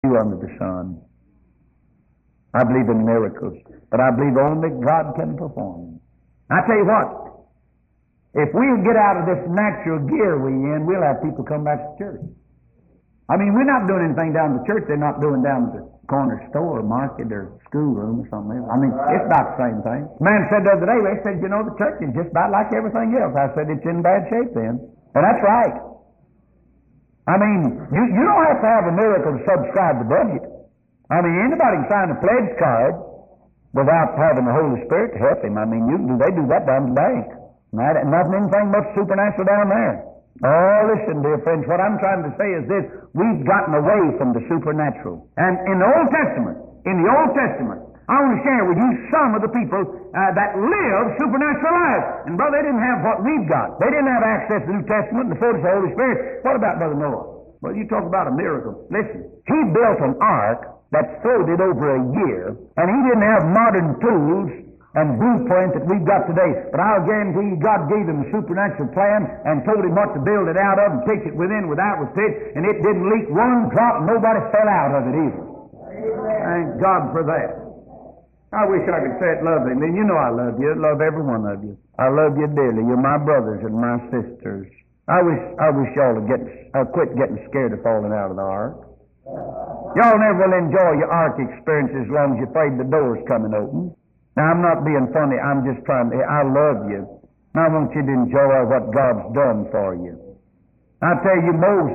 you under the sun. I believe in miracles, but I believe only God can perform them. I tell you what, if we get out of this natural gear we're in, we'll have people come back to church. I mean, we're not doing anything down the church they're not doing down at the corner store or market or schoolroom or something else. I mean, it's not the same thing. A man said the other day, they said, the church is just about like everything else. I said, it's in bad shape then. And that's right. I mean, you don't have to have a miracle to subscribe the budget. I mean, anybody can sign a pledge card without having the Holy Spirit to help him. I mean, they do that down the bank. Nothing, anything much supernatural down there. Oh, listen, dear friends, what I'm trying to say is this: we've gotten away from the supernatural. And in the Old Testament, I want to share with you some of the people that live supernatural lives. And brother, they didn't have what we've got. They didn't have access to the New Testament and the fullness of the Holy Spirit. What about Brother Noah? Well, you talk about a miracle. Listen, he built an ark that floated over a year, and he didn't have modern tools and blueprint that we've got today. But I'll guarantee you God gave him a supernatural plan and told him what to build it out of and pitch it within, without, with pitch, and it didn't leak one drop, and nobody fell out of it either. Amen. Thank God for that. I wish I could say it lovingly. You know I love you. I love every one of you. I love you dearly. You're my brothers and my sisters. I wish y'all would quit getting scared of falling out of the ark. Y'all never will enjoy your ark experience as long as you're afraid the door's coming open. Now, I'm not being funny. I'm just I love you. And I want you to enjoy what God's done for you. I tell you,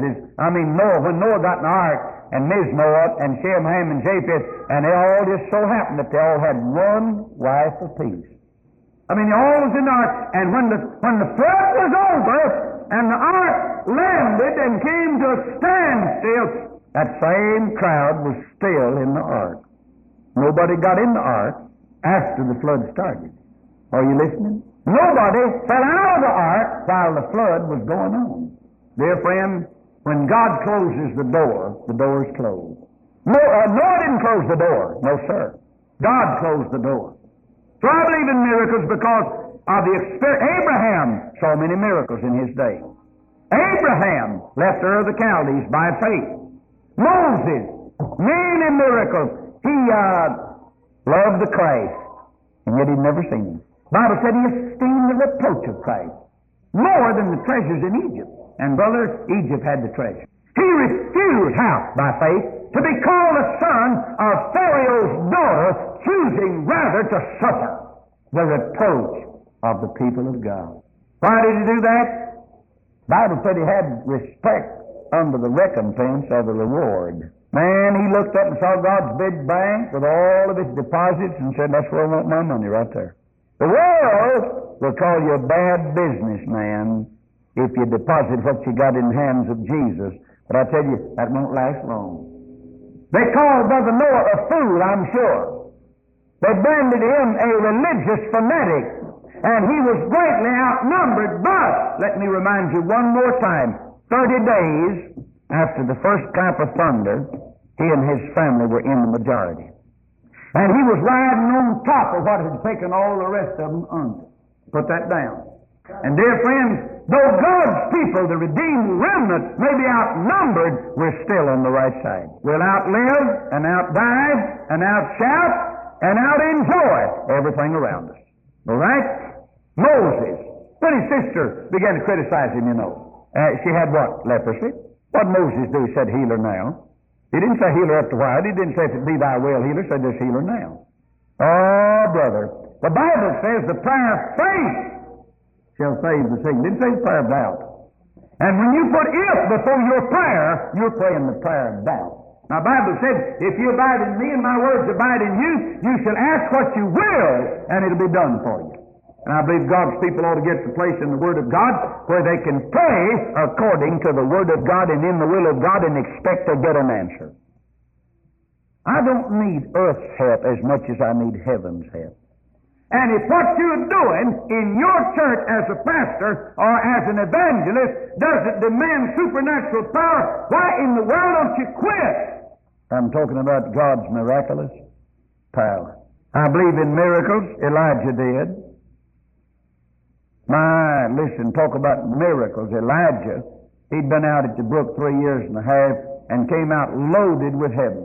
Noah, when Noah got in the ark, and Ms. Noah, and Shem, Ham, and Japheth, and they all just so happened that they all had one wife apiece. I mean, they all was in the ark, and when the flood was over, and the ark landed and came to a standstill, that same crowd was still in the ark. Nobody got in the ark after the flood started. Are you listening? Nobody fell out of the ark while the flood was going on. Dear friend, when God closes the door is closed. Noah didn't close the door. No, sir. God closed the door. So I believe in miracles because of the experience. Abraham saw many miracles in his day. Abraham left Ur of the Chaldees by faith. Moses, many miracles. He loved the Christ, and yet he'd never seen him. The Bible said he esteemed the reproach of Christ more than the treasures in Egypt. And brother, Egypt had the treasure. He refused, how? By faith, to be called a son of Pharaoh's daughter, choosing rather to suffer the reproach of the people of God. Why did he do that? The Bible said he had respect under the recompense of the reward. Man, he looked up and saw God's big bank with all of its deposits and said, that's where I want my money, right there. The world will call you a bad businessman if you deposit what you got in the hands of Jesus. But I tell you, that won't last long. They called Brother Noah a fool, I'm sure. They branded him a religious fanatic, and he was greatly outnumbered. But, let me remind you one more time, 30 days after the first clap of thunder, he and his family were in the majority. And he was riding on top of what had taken all the rest of them under. Put that down. And dear friends, though God's people, the redeemed remnant, may be outnumbered, we're still on the right side. We'll outlive and outdie and outshout and outenjoy everything around us. All right? Moses, when his sister began to criticize him, she had what? Leprosy. What did Moses do? He said, heal her now. He didn't say heal her after a while. He didn't say if it be thy will heal her. He said just heal her now. Oh, brother. The Bible says the prayer of faith shall save the sick. It didn't say the prayer of doubt. And when you put if before your prayer, you're praying the prayer of doubt. Now, the Bible said, if you abide in me and my words abide in you, you shall ask what you will, and it'll be done for you. And I believe God's people ought to get to the place in the Word of God where they can pray according to the Word of God and in the will of God and expect to get an answer. I don't need earth's help as much as I need heaven's help. And if what you're doing in your church as a pastor or as an evangelist doesn't demand supernatural power, why in the world don't you quit? I'm talking about God's miraculous power. I believe in miracles. Elijah did. Listen, talk about miracles. Elijah, he'd been out at the brook 3 years and a half. and came out loaded with heaven.